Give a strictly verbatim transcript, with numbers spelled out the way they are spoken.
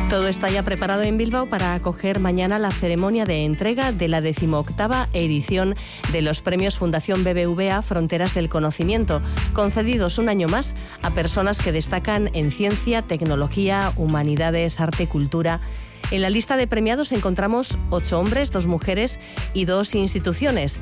Todo está ya preparado en Bilbao para acoger mañana la ceremonia de entrega de la decimoctava edición de los premios Fundación B B V A Fronteras del Conocimiento, concedidos un año más a personas que destacan en ciencia, tecnología, humanidades, arte, cultura. En la lista de premiados encontramos ocho hombres, dos mujeres y dos instituciones.